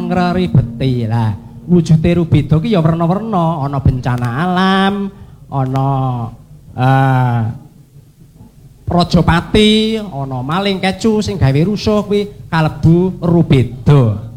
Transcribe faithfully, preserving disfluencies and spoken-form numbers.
ngrebeti lah. Wujude Rubeda ki ya werna-werna, ana bencana alam, ana eh Rajapati, ana maling kecu sing gawe rusuh kuwi kalebu Rubeda.